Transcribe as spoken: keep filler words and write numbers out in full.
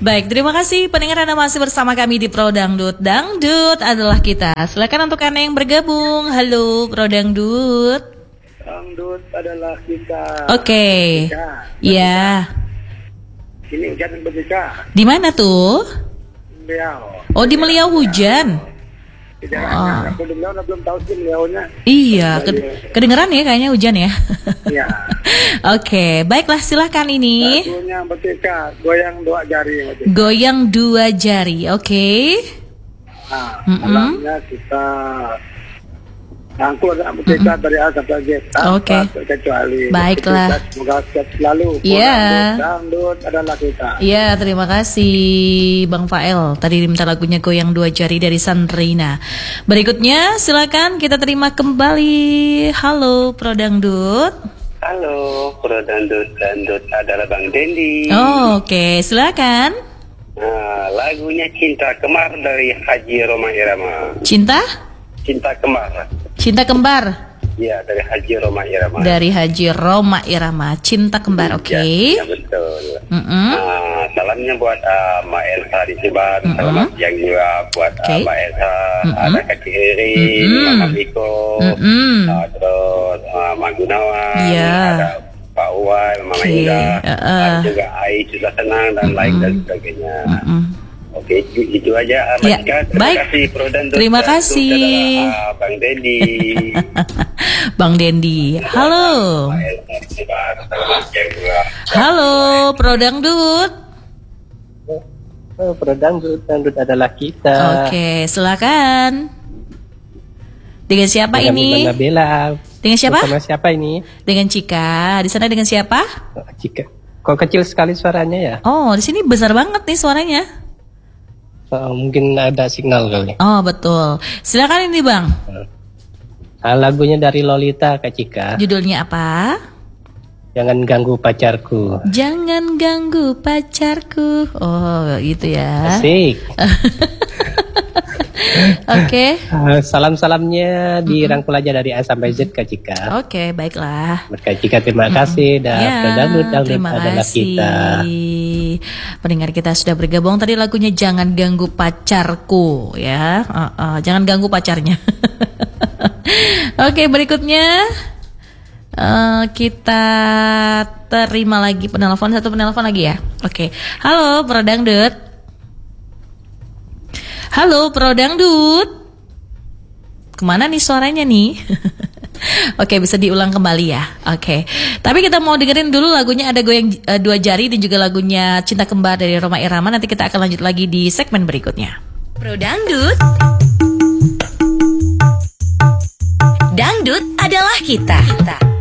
Baik, terima kasih pendengar Anda masih bersama kami di Pro Dangdut. Dangdut adalah kita. Silakan untuk Anda yang bergabung. Halo Pro Dangdut. Dangdut adalah kita. Oke. Iya. Ini hujan berjika. Di mana tuh? Beliau. Oh, di Meliau hujan. Tidak, Oh. aku belum belum tahu sih beliaunya. Iya, ke- kedengeran ya kayaknya hujan ya. Iya. Oke, baiklah silahkan ini. Lagunya berjika, goyang dua jari. Berjika. Goyang dua jari, oke. Nah, Mm-mm. malamnya kita rangkul dan berjika dari A sampai Z. tanpa Oke. terkecuali. Baiklah. Kita semoga sehat selalu. Iya. Dangdut, Dangdut adalah kita. Iya, terima kasih Bang Fael. Tadi diminta lagunya Goyang Dua Jari dari Sandrina. Berikutnya silakan kita terima kembali. Halo Pro Dangdut. Halo, Pro Dangdut, Dangdut adalah Bang Dendi. Oh, oke, silakan. Nah, lagunya Cinta Kemar dari Haji Roma Irama. Cinta? Cinta Kemar. Cinta Kembar Iya, dari Haji Roma Irama. dari Haji Roma Irama. Cinta Kembar, oke. Ya, ya, betul. Mm-mm. Nah, salamnya buat uh, Mbak Elsa di Sibar. Mm-mm. Selamat siang juga buat uh, Oke. Mbak Elsa. Mm-mm. Ada Kak Iri, Mm-mm. Mama Miko, Mm-mm. uh, terus uh, Mak Gunawan. Iya. Ada Pak Uwai, Mama Oke, Indah. uh-uh. Ada juga Ai sudah senang dan lain dan sebagainya. Mm-mm. Oke, itu, itu aja. Ya, Mas. Terima baik. kasih, Pro Dangdut. Terima Dangdut kasih. adalah, uh, Bang Dendi. Bang Dendi. Halo. Halo Pro Dangdut. Oh, Pro Dangdut, Dangdut adalah kita. Oke, silakan. Dengan siapa Dengan ini? Mbak Nabila. Dengan siapa? Bersama siapa ini? Dengan Cika. Di sana dengan siapa? Oh, Jika kok kecil sekali suaranya ya? Oh, di sini besar banget nih suaranya. Oh, mungkin ada signal kali. Oh, betul. Silakan ini, Bang. Ah, lagunya dari Lolita, Kak Cika. Judulnya apa? Jangan ganggu pacarku. Jangan ganggu pacarku. Oh, gitu ya. Asik. Oke. Ah, salam-salamnya dirangkul aja dari A sampai Z, Kak Cika. Oke, baiklah. Buat Kak Cika terima kasih dan Ya, Pro Dangdut, Dangdut terima adalah kasih. kita. Pendengar kita sudah bergabung. Tadi lagunya Jangan Ganggu Pacarku ya. Uh, uh, jangan ganggu pacarnya. Oke, berikutnya uh, kita terima lagi penelpon, satu penelpon lagi ya. Oke. Halo Pro Dangdut. Halo Pro Dangdut. Kemana nih suaranya nih? Oke, bisa diulang kembali ya. Oke. Tapi kita mau dengerin dulu lagunya ada Goyang uh, Dua Jari dan juga lagunya Cinta Kembar dari Roma Irama. Nanti kita akan lanjut lagi di segmen berikutnya. Pro Dangdut. Dangdut adalah kita. kita.